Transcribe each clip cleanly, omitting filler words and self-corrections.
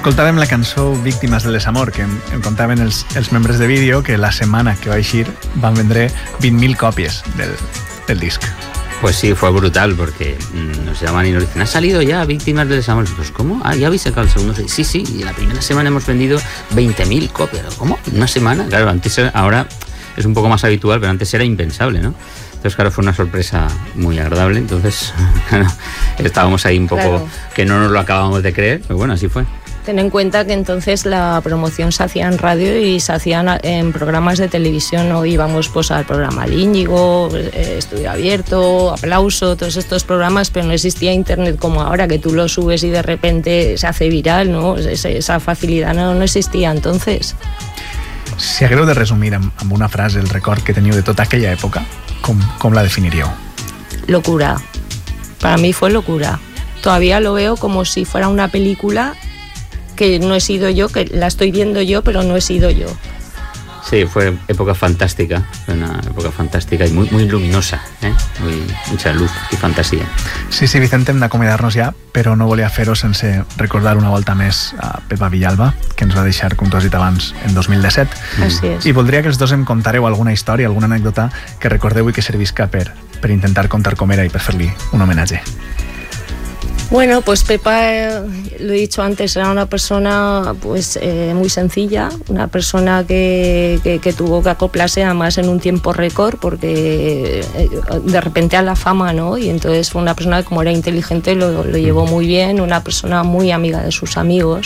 Escoltàvem la cançó Víctimes del desamor, que em contaven els membres de vídeo que la setmana que va eixir van vendre 20.000 còpies del disc. Pues sí, fue brutal, porque nos llaman y nos dicen, ¿ha salido ya Víctimas del desamor? Pues, ¿cómo? Ah, ¿ya habéis sacado el segundo? Sí, y la primera semana hemos vendido 20.000 copias. ¿Cómo? ¿Una semana? Claro, ahora es un poco más habitual, pero antes era impensable, ¿no? Entonces, claro, fue una sorpresa muy agradable. Entonces, claro, estábamos ahí un poco, claro, que no nos lo acabamos de creer, pero bueno, así fue. Ten en cuenta que entonces la promoción se hacía en radio y se hacían en programas de televisión, ¿no? Íbamos pues al programa El Íñigo, Estudio Abierto, Aplauso, todos estos programas, pero no existía internet como ahora, que tú lo subes y de repente se hace viral, ¿no? Esa facilidad no existía entonces. Si hagueu de resumir amb una frase el record que teniu de tota aquella època, com la definiríeu? Locura. Para mí fue locura. Todavía lo veo como si fuera una película que no he sido yo, que la estoy viendo yo, pero no he sido yo. Sí, fue época fantástica, una época fantástica y muy luminosa, mucha luz y fantasía. Sí, Vicente, hem d'acomiadar-nos ja, però no volia fer-ho sense recordar una volta més a Pepa Villalba, que ens va deixar, com tu has dit abans, en 2017. Así es. I voldria que els dos em contareu alguna història, alguna anècdota que recordeu i que servisca per intentar contar com era i per fer-li un homenatge. Bueno, pues Pepa, lo he dicho antes, era una persona pues muy sencilla, una persona que tuvo que acoplarse además en un tiempo récord porque de repente a la fama, ¿no? Y entonces fue una persona que, como era inteligente, lo llevó muy bien, una persona muy amiga de sus amigos.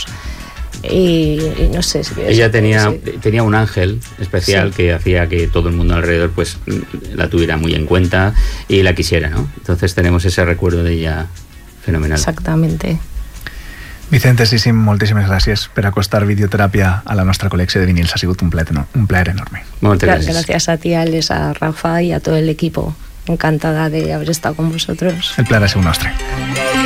Y no sé si ella tenía un ángel especial, sí, que hacía que todo el mundo alrededor pues la tuviera muy en cuenta y la quisiera, ¿no? Entonces tenemos ese recuerdo de ella fenomenal. Exactamente. Vicente, moltíssimes gràcies per acostar videoteràpia a la nostra col·lecció de vinils. Ha sigut un plaer enorme. Muchas gracias. Gracias a ti, Alex, a Rafa y a todo el equipo. Encantada de haber estado con vosotros. El plaer ha sigut nostre.